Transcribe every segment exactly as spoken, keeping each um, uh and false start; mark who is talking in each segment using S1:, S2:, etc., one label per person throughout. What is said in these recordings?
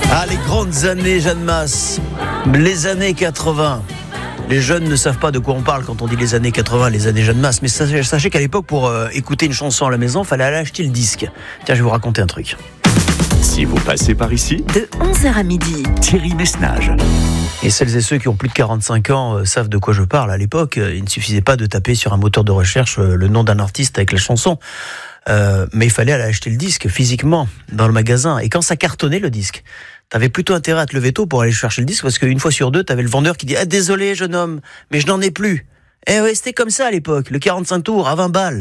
S1: Ah, les grandes années, Jeanne Masse. Les années quatre-vingts. Les jeunes ne savent pas de quoi on parle quand on dit les années quatre-vingts, les années Jeanne Masse. Mais sachez, sachez qu'à l'époque, pour euh, écouter une chanson à la maison, il fallait aller acheter le disque. Tiens, je vais vous raconter un truc.
S2: Si vous passez par ici,
S3: de onze heures à midi,
S2: Thierry Messnage.
S1: Et celles et ceux qui ont plus de quarante-cinq ans euh, savent de quoi je parle. À l'époque, euh, il ne suffisait pas de taper sur un moteur de recherche euh, le nom d'un artiste avec la chanson. Euh, mais il fallait aller acheter le disque physiquement dans le magasin. Et quand ça cartonnait le disque, t'avais plutôt intérêt à te lever tôt pour aller chercher le disque, parce qu'une fois sur deux, t'avais le vendeur qui dit « Ah, désolé, jeune homme, mais je n'en ai plus. » Eh ouais, c'était comme ça à l'époque, le quarante-cinq tours à vingt balles.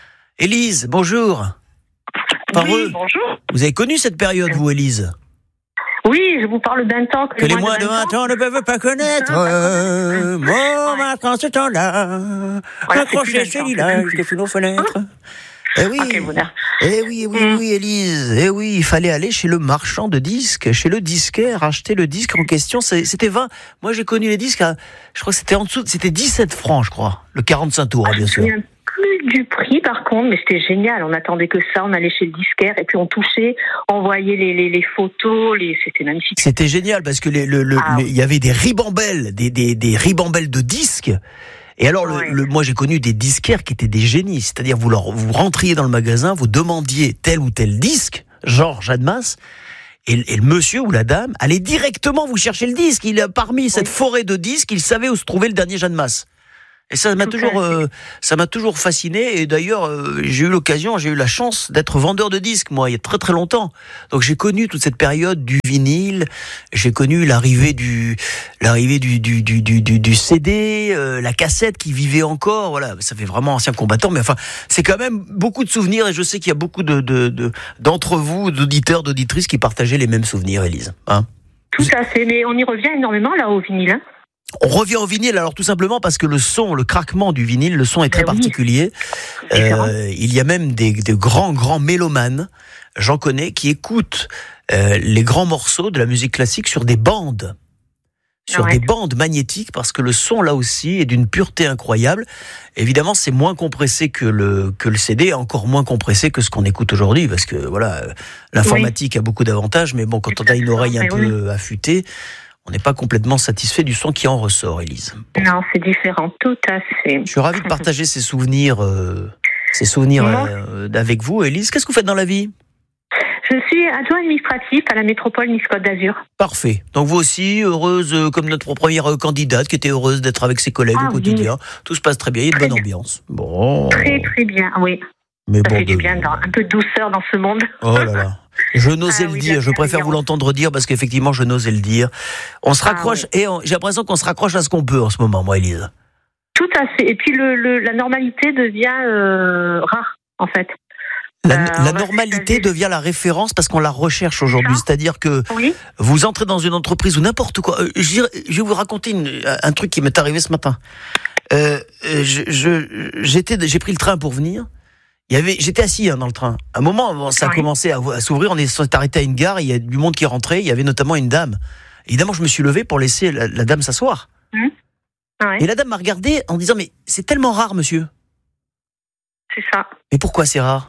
S1: Élise, bonjour. Pareux.
S4: Oui, bonjour.
S1: Vous avez connu cette période, vous, Élise ?
S4: Oui, je vous parle d'un temps que,
S1: Que les moins de vingt ans ne peuvent pas connaître. Euh, Mon maintenant ce temps-là,
S4: Voilà,
S1: accroché
S4: c'est
S1: chez
S4: plus
S1: Lila,
S4: longtemps.
S1: jusque sous nos fenêtres. Eh oui,
S4: Ah, quel bonheur.
S1: eh oui, oui,
S4: Mm.
S1: oui, Élise. Eh oui, il fallait aller chez le marchand de disques, chez le disquaire, acheter le disque en question. C'est- C'était vingt. Moi, j'ai connu les disques à, je crois que c'était en dessous, c'était dix-sept francs, je crois. Le quarante-cinq tours, hein, bien
S4: Je me
S1: sûr.
S4: souviens plus du prix par contre, mais c'était génial. On attendait que ça, on allait chez le disquaire et puis on touchait, on voyait les, les, les photos, les... c'était magnifique.
S1: C'était génial parce que les- le, le-
S4: Ah,
S1: le- il y avait des ribambelles, des, des, des ribambelles de disques. Et alors, le,
S4: Ouais.
S1: le- moi, j'ai connu des disquaires qui étaient des génies. C'est-à-dire, vous leur, vous rentriez dans le magasin, vous demandiez tel ou tel disque, genre Jeanne Masse, et, et le monsieur ou la dame allait directement vous chercher le disque. Il a parmi cette forêt de disques, il savait où se trouvait le dernier Jeanne Masse. Et ça m'a
S4: Tout à
S1: toujours,
S4: fait.
S1: euh, ça m'a toujours fasciné. Et d'ailleurs, euh, j'ai eu l'occasion, j'ai eu la chance d'être vendeur de disques, moi, il y a très très longtemps. Donc j'ai connu toute cette période du vinyle. J'ai connu l'arrivée du, l'arrivée du du du du, du, du C D, euh, la cassette qui vivait encore. Voilà, ça fait vraiment ancien combattant. Mais enfin, c'est quand même beaucoup de souvenirs. Et je sais qu'il y a beaucoup de, de, de d'entre vous, d'auditeurs, d'auditrices, qui partageaient les mêmes souvenirs, Élise. Hein?
S4: Tout à fait, mais on y revient énormément là au vinyle. Hein.
S1: On revient au vinyle, alors tout simplement parce que le son, le craquement du vinyle, le son est très
S4: Ben oui.
S1: particulier.
S4: C'est différent.
S1: Euh, il y a même des, des grands, grands mélomanes, j'en connais, qui écoutent euh, les grands morceaux de la musique classique sur des bandes. Sur
S4: Ouais.
S1: des bandes magnétiques, parce que le son, là aussi, est d'une pureté incroyable. Évidemment, c'est moins compressé que le, que le C D, encore moins compressé que ce qu'on écoute aujourd'hui, parce que voilà, euh, l'informatique a beaucoup d'avantages, mais bon, quand on a une oreille un
S4: Mais
S1: peu affûtée, on n'est pas complètement satisfait du son qui en ressort, Élise. Bon.
S4: Non, c'est différent, tout à fait.
S1: Je suis ravi de partager ces souvenirs, euh, ces souvenirs
S4: Moi.
S1: euh, avec vous, Élise. Qu'est-ce que vous faites dans la vie ?
S4: Je suis adjoint administratif à la métropole Nice-Côte d'Azur.
S1: Parfait. Donc vous aussi, heureuse, euh, comme notre première euh, candidate, qui était heureuse d'être avec ses collègues
S4: Ah
S1: au quotidien. Tout se passe très bien, il y a une
S4: Très
S1: bonne
S4: bien.
S1: ambiance. Bon.
S4: Très très bien, oui.
S1: Mais
S4: Ça
S1: bon,
S4: fait du
S1: de-
S4: bien, dans- un peu de douceur dans ce monde.
S1: Oh là là. Je n'osais
S4: Ah
S1: le
S4: oui,
S1: dire,
S4: la
S1: je préfère vous
S4: bienveillance.
S1: l'entendre dire parce qu'effectivement, je n'osais le dire. On se
S4: Ah
S1: raccroche, et on- j'ai l'impression qu'on se raccroche à ce qu'on peut en ce moment, moi, Élise.
S4: Tout à fait. Et puis le, le- la normalité devient euh, rare, en fait.
S1: La,
S4: Euh,
S1: la
S4: on va
S1: normalité
S4: s'étaler.
S1: devient la référence parce qu'on la recherche aujourd'hui.
S4: Ça.
S1: C'est-à-dire que
S4: Oui.
S1: vous entrez dans une entreprise ou n'importe quoi. Euh, Je, dirais- je vais vous raconter une- un truc qui m'est arrivé ce matin. Euh, euh, je, je- j'étais, j'ai pris le train pour venir. Il y avait, j'étais assis hein, dans le train. À un moment, bon, ça a
S4: Oui.
S1: commencé à, à s'ouvrir. On est s'est arrêté à une gare. Il y a du monde qui est rentré. Il y avait notamment une dame. Évidemment, je me suis levé pour laisser la, la dame s'asseoir.
S4: Ouais,
S1: Et la dame m'a regardé en disant mais c'est tellement rare, monsieur.
S4: c'est ça.
S1: Mais pourquoi c'est rare?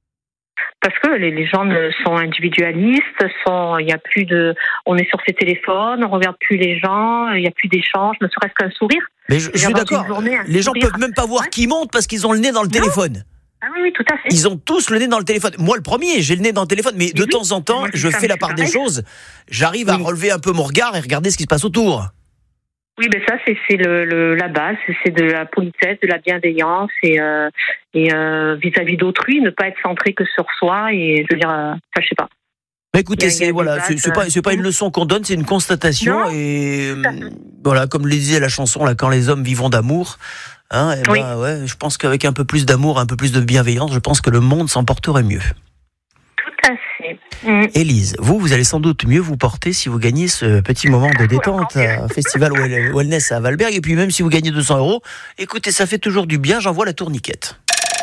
S4: Parce que les, les gens ne- sont individualistes, sont, il y a plus de, on est sur ses téléphones, on regarde plus les gens, il y a plus d'échanges, ne serait-ce qu'un sourire.
S1: Mais je, je suis
S4: Dans une
S1: d'accord.
S4: journée, un
S1: Les gens
S4: sourire.
S1: peuvent même pas voir
S4: Ouais.
S1: qui monte parce qu'ils ont le nez dans le
S4: Non.
S1: téléphone.
S4: Ah oui, oui, tout à fait.
S1: Ils ont tous le nez dans le téléphone. Moi, le premier, j'ai le nez dans le téléphone. Mais de
S4: oui.
S1: temps en temps,
S4: Moi,
S1: je
S4: ça
S1: fais
S4: me
S1: la
S4: fait
S1: part des
S4: pareil.
S1: choses. J'arrive à
S4: Oui.
S1: relever un peu mon regard et regarder ce qui se passe autour.
S4: Oui, ben ça, c'est, c'est le, le, la base, c'est, c'est de la politesse, de la bienveillance et, euh, et euh, vis-à-vis d'autrui, ne pas être centré que sur soi et je veux dire, euh, enfin, je sais pas.
S1: Mais écoutez,
S4: Il y a- il y a
S1: c'est
S4: des
S1: voilà,
S4: bases,
S1: c'est c'est pas c'est pas une leçon qu'on donne, c'est une constatation
S4: Non,
S1: et
S4: tout à fait.
S1: euh, voilà, comme le disait la chanson là, quand les hommes vivent d'amour, hein, eh
S4: Oui.
S1: ben, ouais, je pense qu'avec un peu plus d'amour, un peu plus de bienveillance, je pense que le monde s'en porterait mieux.
S4: Tout à fait. Mm.
S1: Élise, vous, vous allez sans doute mieux vous porter si vous gagnez ce petit moment de détente à Festival Well- Wellness à Valberg. Et puis même si vous gagnez deux cents euros, écoutez, ça fait toujours du bien, j'envoie la tourniquette.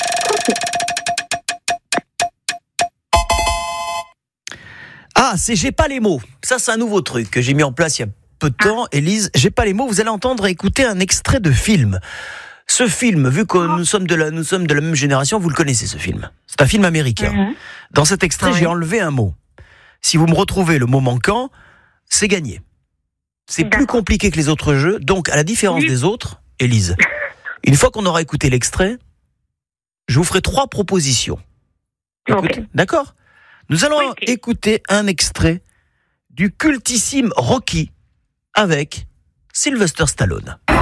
S1: Ah, c'est J'ai pas les mots. Ça, c'est un nouveau truc que j'ai mis en place il y a peu de temps. Élise, J'ai pas les mots, vous allez entendre et écouter un extrait de film. Ce film, vu que nous sommes de la, nous sommes de la même génération, vous le connaissez ce film. C'est un film américain.
S4: Mhm.
S1: Dans cet extrait,
S4: Oui.
S1: j'ai enlevé un mot. Si vous me retrouvez le mot manquant, c'est gagné. C'est
S4: D'accord.
S1: plus compliqué que les autres jeux. Donc, à la différence
S4: Oui.
S1: des autres, Élise, une fois qu'on aura écouté l'extrait, je vous ferai trois propositions. Écoutez,
S4: Ok.
S1: d'accord ? Nous allons
S4: Ok.
S1: écouter un extrait du cultissime Rocky avec Sylvester Stallone.